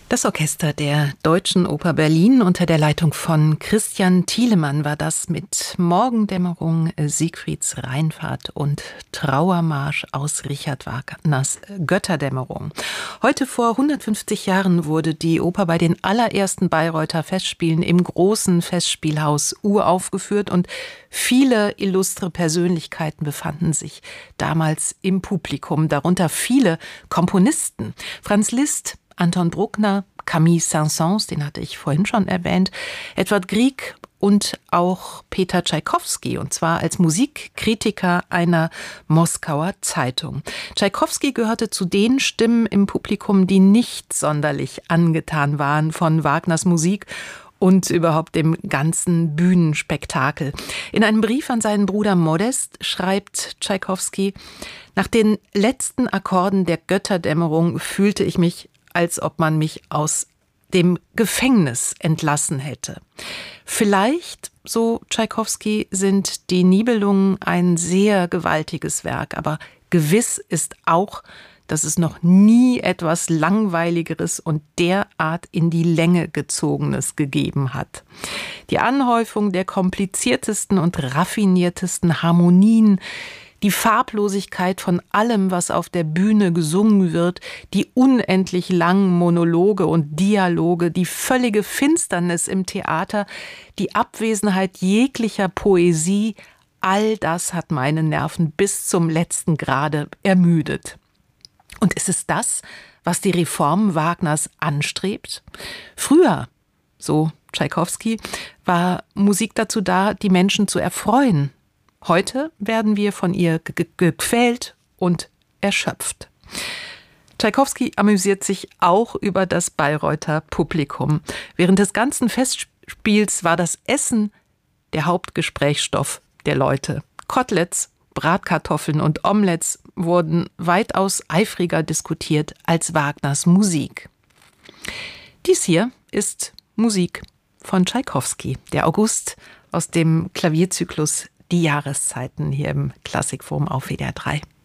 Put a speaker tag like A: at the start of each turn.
A: Das Orchester der Deutschen Oper Berlin unter der Leitung von Christian Thielemann war das mit Morgendämmerung, Siegfrieds Rheinfahrt und Trauermarsch aus Richard Wagners Götterdämmerung. Heute vor 150 Jahren wurde die Oper bei den allerersten Bayreuther Festspielen im großen Festspielhaus uraufgeführt und viele illustre Persönlichkeiten befanden sich damals im Publikum, darunter viele Komponisten. Franz Liszt, Anton Bruckner, Camille Saint-Saëns, den hatte ich vorhin schon erwähnt, Edvard Grieg und auch Peter Tschaikowski, und zwar als Musikkritiker einer Moskauer Zeitung. Tschaikowski gehörte zu den Stimmen im Publikum, die nicht sonderlich angetan waren von Wagners Musik und überhaupt dem ganzen Bühnenspektakel. In einem Brief an seinen Bruder Modest schreibt Tschaikowski: Nach den letzten Akkorden der Götterdämmerung fühlte ich mich, als ob man mich aus dem Gefängnis entlassen hätte. Vielleicht, so Tschaikowski, sind die Nibelungen ein sehr gewaltiges Werk, aber gewiss ist auch, dass es noch nie etwas Langweiligeres und derart in die Länge gezogenes gegeben hat. Die Anhäufung der kompliziertesten und raffiniertesten Harmonien, die Farblosigkeit von allem, was auf der Bühne gesungen wird, die unendlich langen Monologe und Dialoge, die völlige Finsternis im Theater, die Abwesenheit jeglicher Poesie, all das hat meine Nerven bis zum letzten Grade ermüdet. Und ist es das, was die Reform Wagners anstrebt? Früher, so Tschaikowski, war Musik dazu da, die Menschen zu erfreuen. Heute werden wir von ihr gequält und erschöpft. Tschaikowski amüsiert sich auch über das Bayreuther Publikum. Während des ganzen Festspiels war das Essen der Hauptgesprächsstoff der Leute. Koteletts, Bratkartoffeln und Omelettes wurden weitaus eifriger diskutiert als Wagners Musik. Dies hier ist Musik von Tschaikowski, der August aus dem Klavierzyklus Die Jahreszeiten hier im Klassikforum auf WDR 3.